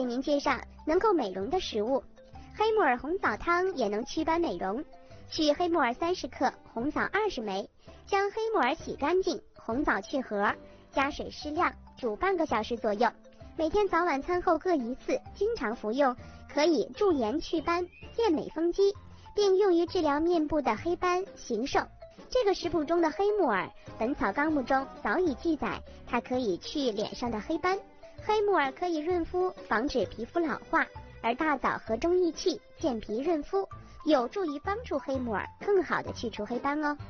您介绍能够美容的食物。黑木耳红枣汤也能祛斑美容。取黑木耳30克，红枣20枚，将黑木耳洗干净，红枣去核，加水适量，煮半个小时左右。每天早晚餐后各1次，经常服用，可以驻颜祛斑、健美丰肌，并用于治疗面部的黑斑、形瘦。这个食谱中的黑木耳，《本草纲目》中早已记载，它可以去脸上的黑斑。黑木耳可以润肤，防止皮肤老化，而大枣和中益气，健脾润肤，有助于帮助黑木耳更好的去除黑斑哦。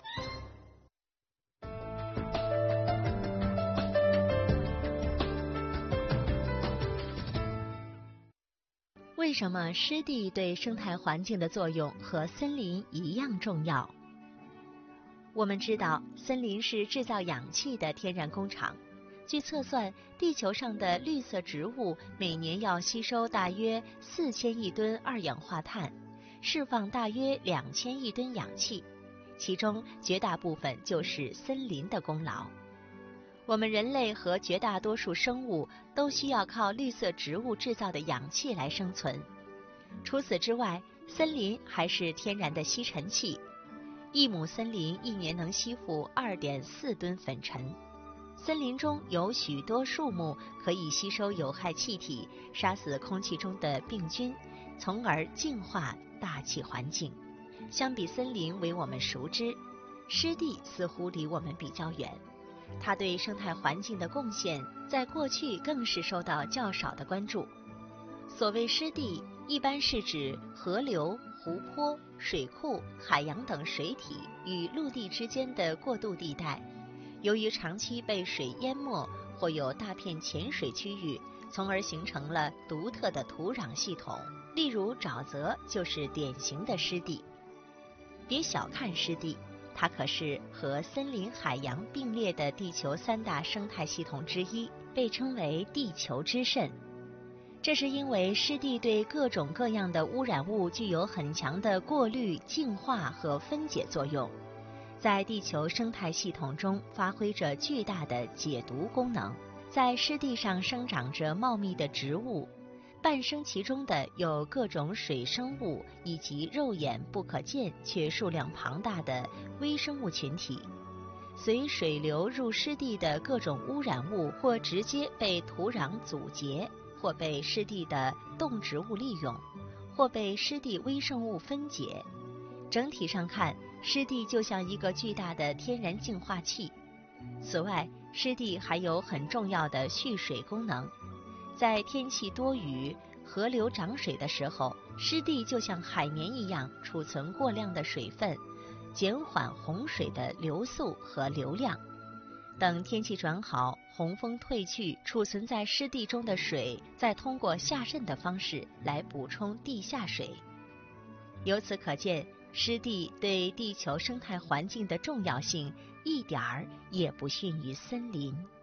为什么湿地对生态环境的作用和森林一样重要？我们知道，森林是制造氧气的天然工厂。据测算，地球上的绿色植物每年要吸收大约4000亿吨二氧化碳，释放大约2000亿吨氧气，其中绝大部分就是森林的功劳。我们人类和绝大多数生物都需要靠绿色植物制造的氧气来生存。除此之外，森林还是天然的吸尘器。1亩森林1年能吸附2.4吨粉尘。森林中有许多树木可以吸收有害气体，杀死空气中的病菌，从而净化大气环境。相比森林为我们熟知，湿地似乎离我们比较远。它对生态环境的贡献，在过去更是受到较少的关注。所谓湿地，一般是指河流、湖泊、水库、海洋等水体与陆地之间的过渡地带。由于长期被水淹没，或有大片浅水区域，从而形成了独特的土壤系统。例如沼泽就是典型的湿地。别小看湿地，它可是和森林、海洋并列的地球3大生态系统之一，被称为地球之肾。这是因为湿地对各种各样的污染物具有很强的过滤、净化和分解作用，在地球生态系统中发挥着巨大的解毒功能。在湿地上生长着茂密的植物，伴生其中的有各种水生物以及肉眼不可见却数量庞大的微生物群体。随水流入湿地的各种污染物，或直接被土壤阻截，或被湿地的动植物利用，或被湿地微生物分解。整体上看，湿地就像一个巨大的天然净化器。此外，湿地还有很重要的蓄水功能。在天气多雨、河流涨水的时候，湿地就像海绵一样储存过量的水分，减缓洪水的流速和流量。等天气转好，洪峰退去，储存在湿地中的水再通过下渗的方式来补充地下水。由此可见，湿地对地球生态环境的重要性一点儿也不逊于森林。